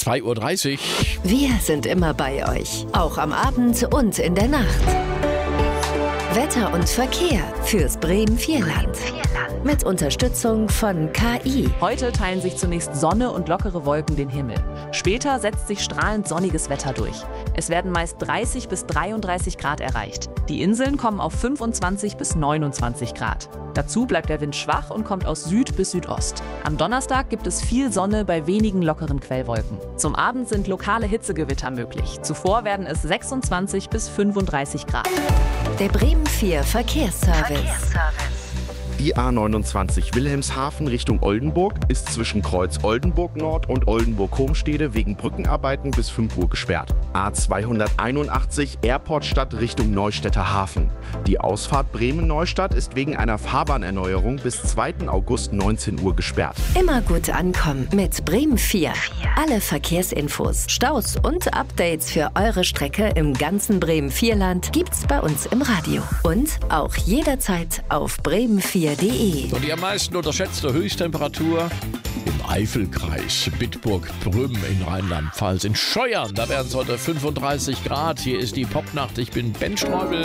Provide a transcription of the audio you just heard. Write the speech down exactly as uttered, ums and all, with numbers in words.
zwei Uhr dreißig. Wir sind immer bei euch, auch am Abend und in der Nacht. Wetter und Verkehr fürs Bremen-Vierland. Mit Unterstützung von K I. Heute teilen sich zunächst Sonne und lockere Wolken den Himmel. Später setzt sich strahlend sonniges Wetter durch. Es werden meist dreißig bis dreiunddreißig Grad erreicht. Die Inseln kommen auf fünfundzwanzig bis neunundzwanzig Grad. Dazu bleibt der Wind schwach und kommt aus Süd bis Südost. Am Donnerstag gibt es viel Sonne bei wenigen lockeren Quellwolken. Zum Abend sind lokale Hitzegewitter möglich. Zuvor werden es sechsundzwanzig bis fünfunddreißig Grad. Der Bremen vier Verkehrsservice. Verkehrsservice. Die A neunundzwanzig Wilhelmshaven Richtung Oldenburg ist zwischen Kreuz Oldenburg Nord und Oldenburg-Homstede wegen Brückenarbeiten bis fünf Uhr gesperrt. A zweihunderteinundachtzig Airportstadt Richtung Neustädter Hafen. Die Ausfahrt Bremen-Neustadt ist wegen einer Fahrbahnerneuerung bis zweiten August neunzehn Uhr gesperrt. Immer gut ankommen mit Bremen vier. Alle Verkehrsinfos, Staus und Updates für eure Strecke im ganzen Bremen-Vierland gibt's bei uns im Radio. Und auch jederzeit auf bremen vier punkt de. Und die am meisten unterschätzte Höchsttemperatur im Eifelkreis, Bitburg-Brünn in Rheinland-Pfalz. In Scheuern, da werden es heute fünfunddreißig Grad. Hier ist die Popnacht. Ich bin Ben Streubel.